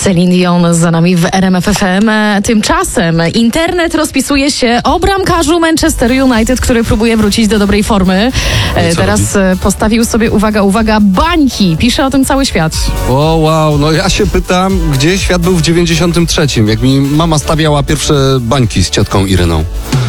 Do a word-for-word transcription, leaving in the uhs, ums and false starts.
Celine Dion za nami w R M F F M. Tymczasem internet rozpisuje się o bramkarzu Manchester United, który próbuje wrócić do dobrej formy. Teraz robi? Postawił sobie, uwaga, uwaga, bańki. Pisze o tym cały świat. O wow, no ja się pytam, gdzie świat był w dziewięćdziesiątym trzecim, jak mi mama stawiała pierwsze bańki z ciotką Ireną.